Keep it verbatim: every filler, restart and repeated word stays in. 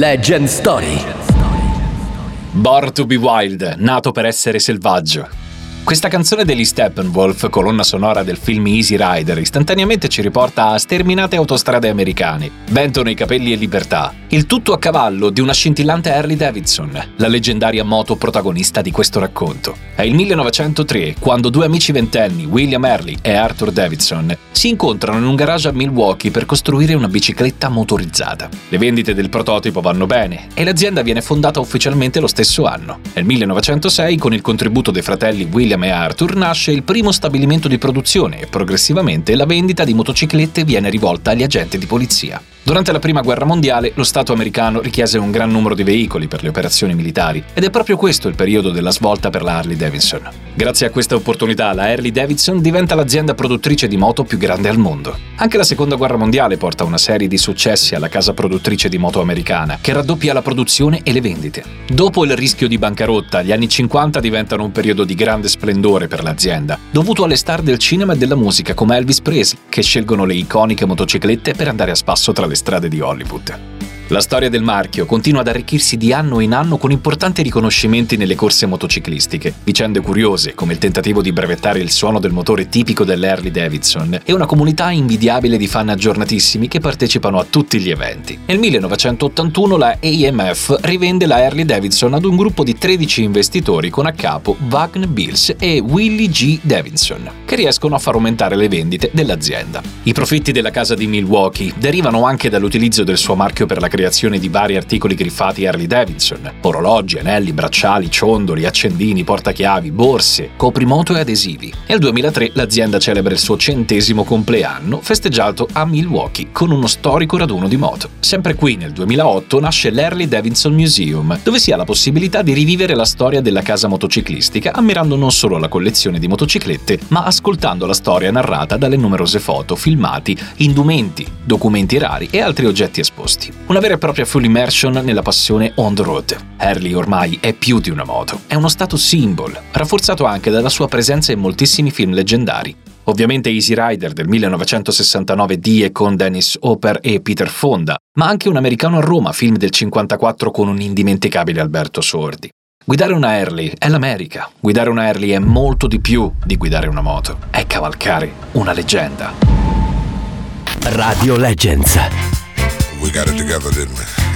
Legend Story. Born to be Wild, nato per essere selvaggio. Questa canzone degli Steppenwolf, colonna sonora del film Easy Rider, istantaneamente ci riporta a sterminate autostrade americane, vento nei capelli e libertà, il tutto a cavallo di una scintillante Harley Davidson, la leggendaria moto protagonista di questo racconto. È il millenovecentotre, quando due amici ventenni, William Harley e Arthur Davidson, si incontrano in un garage a Milwaukee per costruire una bicicletta motorizzata. Le vendite del prototipo vanno bene e l'azienda viene fondata ufficialmente lo stesso anno. Nel millenovecentosei, con il contributo dei fratelli William e Arthur, nasce il primo stabilimento di produzione e progressivamente la vendita di motociclette viene rivolta agli agenti di polizia. Durante la Prima Guerra Mondiale, lo Stato americano richiese un gran numero di veicoli per le operazioni militari ed è proprio questo il periodo della svolta per la Harley Davidson. Grazie a questa opportunità, la Harley Davidson diventa l'azienda produttrice di moto più grande al mondo. Anche la Seconda Guerra Mondiale porta una serie di successi alla casa produttrice di moto americana, che raddoppia la produzione e le vendite. Dopo il rischio di bancarotta, gli anni cinquanta diventano un periodo di grande splendore per l'azienda, dovuto alle star del cinema e della musica come Elvis Presley, che scelgono le iconiche motociclette per andare a spasso tra le strade di Hollywood. La storia del marchio continua ad arricchirsi di anno in anno con importanti riconoscimenti nelle corse motociclistiche, vicende curiose come il tentativo di brevettare il suono del motore tipico delle Harley Davidson e una comunità invidiabile di fan aggiornatissimi che partecipano a tutti gli eventi. Nel millenovecentottantuno la A M F rivende la Harley Davidson ad un gruppo di tredici investitori con a capo Wagner Bills e Willie G. Davidson, che riescono a far aumentare le vendite dell'azienda. I profitti della casa di Milwaukee derivano anche dall'utilizzo del suo marchio per la creazione di vari articoli griffati Harley Davidson: orologi, anelli, bracciali, ciondoli, accendini, portachiavi, borse, coprimoto e adesivi. Nel duemilatré l'azienda celebra il suo centesimo compleanno, festeggiato a Milwaukee con uno storico raduno di moto. Sempre qui nel duemilaotto nasce l'Harley Davidson Museum, dove si ha la possibilità di rivivere la storia della casa motociclistica ammirando non solo la collezione di motociclette, ma ascoltando la storia narrata dalle numerose foto, filmati, indumenti, documenti rari e altri oggetti esposti. Una vera e propria full immersion nella passione on the road. Harley ormai è più di una moto, è uno status symbol, rafforzato anche dalla sua presenza in moltissimi film leggendari. Ovviamente Easy Rider del millenovecentosessantanove di e con Dennis Hopper e Peter Fonda, ma anche Un americano a Roma, film del cinquantaquattro con un indimenticabile Alberto Sordi. Guidare una Harley è l'America, guidare una Harley è molto di più di guidare una moto, è cavalcare una leggenda. Radio Legends. We got it together, didn't we?